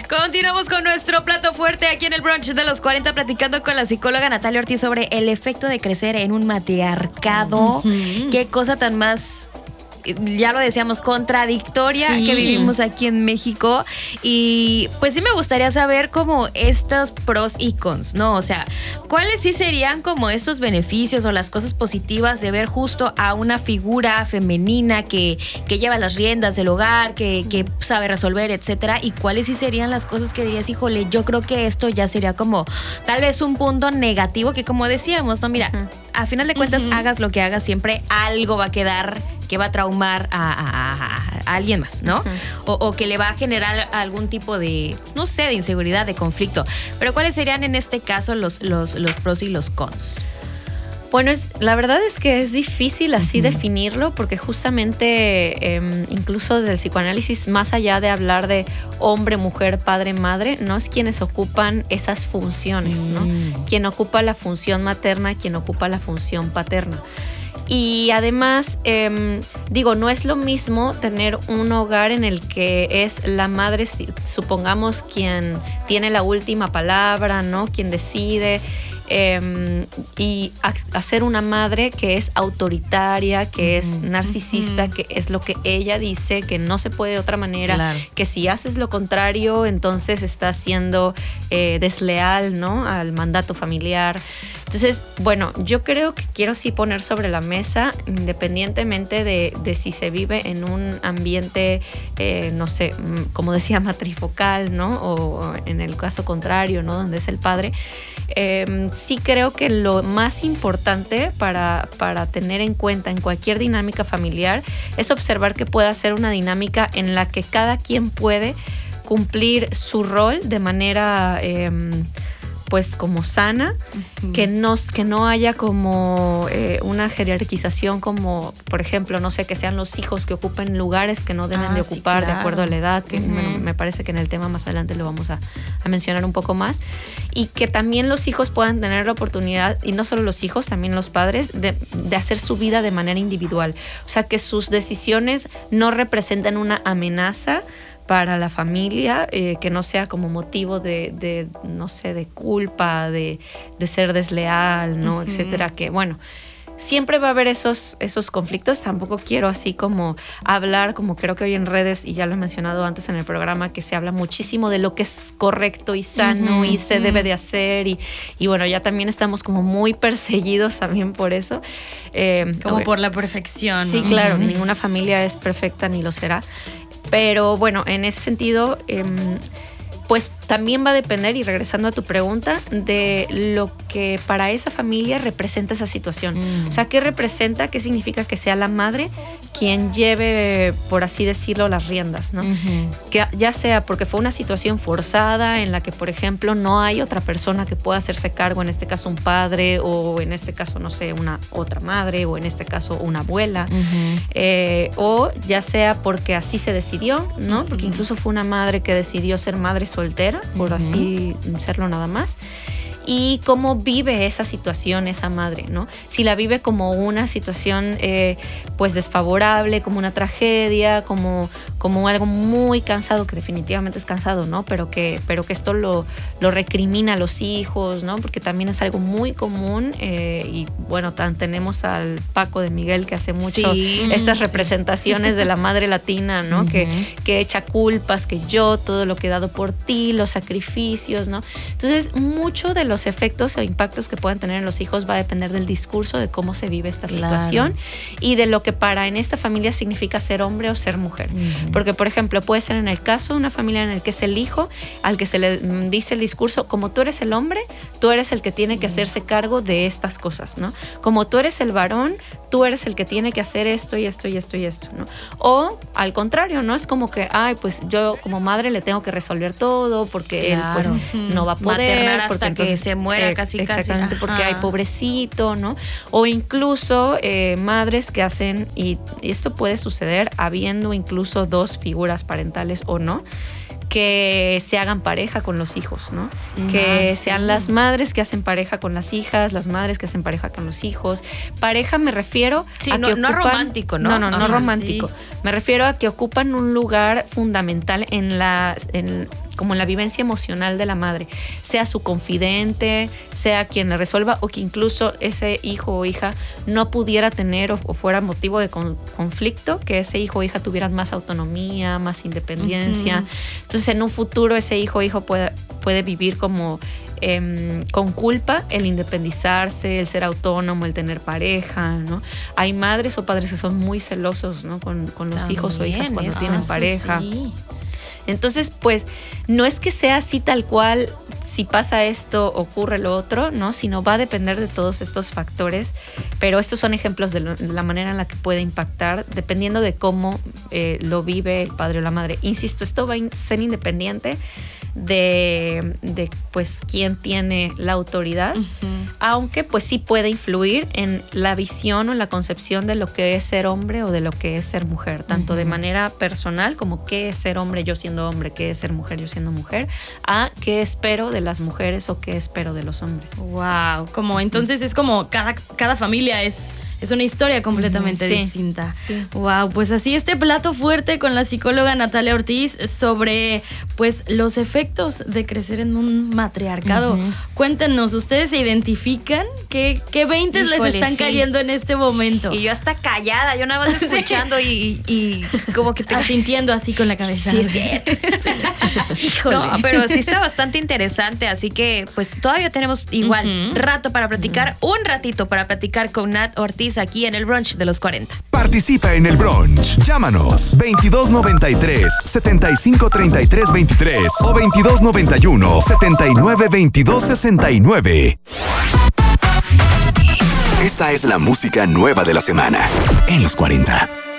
Continuamos con nuestro plato fuerte aquí en el brunch de los 40, platicando con la psicóloga Natalia Ortiz sobre el efecto de crecer en un matriarcado. Qué cosa tan más, ya lo decíamos, contradictoria que vivimos aquí en México. Y pues sí me gustaría saber como estos pros y cons, ¿no? O sea, ¿cuáles sí serían como estos beneficios o las cosas positivas de ver justo a una figura femenina que lleva las riendas del hogar, que sabe resolver, etcétera? Y cuáles sí serían las cosas que dirías, híjole, yo creo que esto ya sería como tal vez un punto negativo que, como decíamos, no, mira, a final de cuentas, hagas lo que hagas, siempre algo va a quedar que va a traumar a alguien más, ¿no? O que le va a generar algún tipo de, no sé, de inseguridad, de conflicto. Pero ¿cuáles serían en este caso los pros y los cons? Bueno, la verdad es que es difícil así definirlo, porque justamente incluso desde el psicoanálisis, más allá de hablar de hombre, mujer, padre, madre, no es quienes ocupan esas funciones, ¿no? Quien ocupa la función materna, quien ocupa la función paterna. Y además, no es lo mismo tener un hogar en el que es la madre, supongamos, quien tiene la última palabra, ¿no? Quien decide. Y hacer una madre que es autoritaria, que es narcisista, que es lo que ella dice, que no se puede de otra manera, que si haces lo contrario, entonces estás siendo desleal, ¿no? Al mandato familiar. Entonces, bueno, yo creo que quiero sí poner sobre la mesa, independientemente de si se vive en un ambiente, no sé, como decía, matrifocal, ¿no? O en el caso contrario, ¿no? Donde es el padre. Sí creo que lo más importante para tener en cuenta en cualquier dinámica familiar es observar que pueda ser una dinámica en la que cada quien puede cumplir su rol de manera pues como sana, que no haya como una jerarquización, como por ejemplo, no sé, que sean los hijos que ocupen lugares que no deben de ocupar, de acuerdo a la edad, que me parece que en el tema más adelante lo vamos a mencionar un poco más, y que también los hijos puedan tener la oportunidad, y no solo los hijos, también los padres, de hacer su vida de manera individual. O sea, que sus decisiones no representan una amenaza para la familia, que no sea como motivo de no sé, de culpa, de ser desleal, ¿no? Etcétera, que bueno, siempre va a haber esos conflictos. Tampoco quiero así como hablar, como creo que hoy en redes, y ya lo he mencionado antes en el programa, que se habla muchísimo de lo que es correcto y sano y se debe de hacer, y bueno, ya también estamos como muy perseguidos también por eso. Como por la perfección, ¿no? Sí, claro, ninguna familia es perfecta ni lo será. Pero bueno, en ese sentido, pues también va a depender, y regresando a tu pregunta, de lo que para esa familia representa esa situación. O sea, ¿qué representa? ¿Qué significa que sea la madre quien lleve, por así decirlo, las riendas, ¿no? Que ya sea porque fue una situación forzada en la que, por ejemplo, no hay otra persona que pueda hacerse cargo, en este caso un padre, o en este caso, no sé, una otra madre, o en este caso una abuela, o ya sea porque así se decidió, ¿no? Porque incluso fue una madre que decidió ser madre soltera, por así serlo nada más. Y cómo vive esa situación esa madre, ¿no? Si la vive como una situación pues desfavorable, como una tragedia, como algo muy cansado, que definitivamente es cansado, ¿no? Pero que esto lo recrimina a los hijos, ¿no? Porque también es algo muy común, y bueno, tenemos al Paco de Miguel, que hace mucho estas representaciones de la madre latina, ¿no? Que echa culpas, que yo, todo lo que he dado por ti, los sacrificios, ¿no? Entonces, mucho de los efectos o impactos que puedan tener en los hijos va a depender del discurso, de cómo se vive esta situación, y de lo que en esta familia significa ser hombre o ser mujer. Porque, por ejemplo, puede ser en el caso de una familia en el que es el hijo al que se le dice el discurso: como tú eres el hombre, tú eres el que tiene que hacerse cargo de estas cosas, ¿no? Como tú eres el varón, tú eres el que tiene que hacer esto y esto y esto y esto, ¿no? O al contrario, ¿no? Es como que, pues yo como madre le tengo que resolver todo, porque él pues no va a poder, maternar porque hasta entonces, que se muera casi. Exactamente, porque hay pobrecito, ¿no? O incluso madres que hacen, y esto puede suceder habiendo incluso dos figuras parentales o no, que se hagan pareja con los hijos, ¿no? Que sean las madres que hacen pareja con las hijas, las madres que hacen pareja con los hijos. Pareja me refiero a que ocupan, no romántico, ¿no? No romántico. Me refiero a que ocupan un lugar fundamental como la vivencia emocional de la madre, sea su confidente, sea quien le resuelva, o que incluso ese hijo o hija no pudiera tener o fuera motivo de conflicto, que ese hijo o hija tuvieran más autonomía, más independencia. Entonces en un futuro ese hijo o hija puede vivir como con culpa el independizarse, el ser autónomo, el tener pareja, ¿no? Hay madres o padres que son muy celosos, ¿no? con los también, hijos o hijas cuando tienen pareja. Sí. Entonces, pues, no es que sea así tal cual, si pasa esto, ocurre lo otro, ¿no? Sino va a depender de todos estos factores, pero estos son ejemplos de la manera en la que puede impactar, dependiendo de cómo lo vive el padre o la madre. Insisto, esto va a ser independiente de pues quién tiene la autoridad, aunque pues sí puede influir en la visión o la concepción de lo que es ser hombre o de lo que es ser mujer, tanto de manera personal como qué es ser hombre yo siendo hombre, qué es ser mujer yo siendo mujer, a qué espero de las mujeres o qué espero de los hombres. Wow, como entonces es como cada familia es una historia completamente distinta. Sí. Wow, pues así este plato fuerte con la psicóloga Natalia Ortiz sobre pues los efectos de crecer en un matriarcado. Cuéntenos, ¿ustedes se identifican? ¿Qué 20 les están cayendo en este momento? Y yo hasta callada, yo nada más escuchando y como que sintiendo así con la cabeza. Sí, es cierto. Híjole. No, pero sí está bastante interesante, así que pues todavía tenemos igual rato para platicar, un ratito para platicar con Nat Ortiz aquí en el Brunch de los 40. Participa en el Brunch. Llámanos 2293-7533-23 o 2291-792269. Esta es la música nueva de la semana en los 40.